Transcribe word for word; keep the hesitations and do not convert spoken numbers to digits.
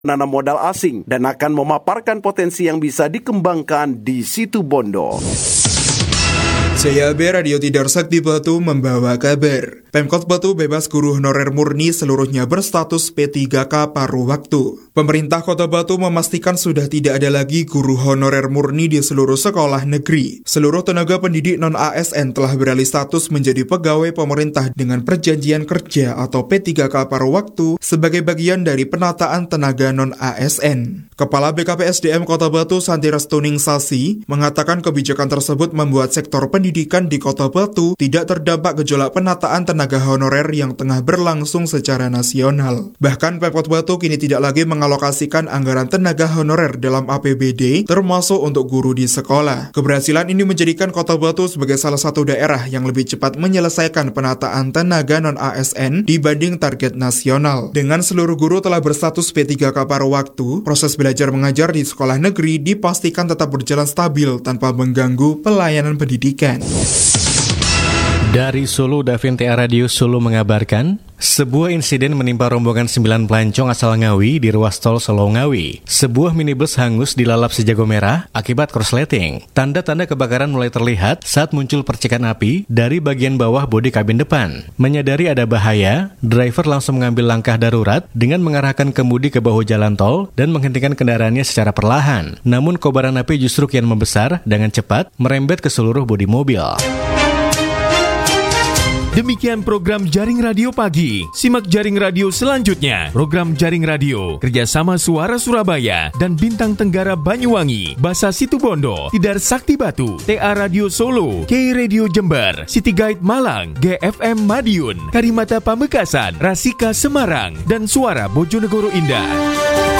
menanam modal asing dan akan memaparkan potensi yang bisa dikembangkan di Situbondo. Jaya B Radio Tidar Sakti Batu membawa kabar. Pemkot Batu bebas guru honorer murni seluruhnya berstatus P tiga K paruh waktu. Pemerintah Kota Batu memastikan sudah tidak ada lagi guru honorer murni di seluruh sekolah negeri. Seluruh tenaga pendidik non-A S N telah beralih status menjadi pegawai pemerintah dengan perjanjian kerja atau P tiga K paruh waktu sebagai bagian dari penataan tenaga non-A S N. Kepala B K P S D M Kota Batu Santi Restuning Sasi mengatakan kebijakan tersebut membuat sektor pendidikan di Kota Batu tidak terdampak gejolak penataan tenaga honorer yang tengah berlangsung secara nasional. Bahkan Pemkot Batu kini tidak lagi mengalokasikan anggaran tenaga honorer dalam A P B D termasuk untuk guru di sekolah. Keberhasilan ini menjadikan Kota Batu sebagai salah satu daerah yang lebih cepat menyelesaikan penataan tenaga non-A S N dibanding target nasional. Dengan seluruh guru telah berstatus P tiga K paruh waktu, proses belajar mengajar di sekolah negeri dipastikan tetap berjalan stabil tanpa mengganggu pelayanan pendidikan. Dari Solo, Davin T A Radio Solo mengabarkan, sebuah insiden menimpa rombongan sembilan pelancong asal Ngawi di ruas tol Solo Ngawi. Sebuah minibus hangus dilalap si jago merah akibat korsleting. Tanda-tanda kebakaran mulai terlihat saat muncul percikan api dari bagian bawah bodi kabin depan. Menyadari ada bahaya, driver langsung mengambil langkah darurat dengan mengarahkan kemudi ke bahu jalan tol dan menghentikan kendaraannya secara perlahan. Namun kobaran api justru kian membesar dengan cepat merembet ke seluruh bodi mobil. Demikian program Jaring Radio Pagi. Simak Jaring Radio selanjutnya. Program Jaring Radio kerjasama Suara Surabaya dan Bintang Tenggara Banyuwangi, Basa Situbondo, Tidar Sakti Batu, T A Radio Solo, K Radio Jember, City Guide Malang, G F M Madiun, Karimata Pamekasan, Rasika Semarang, dan Suara Bojonegoro Indah.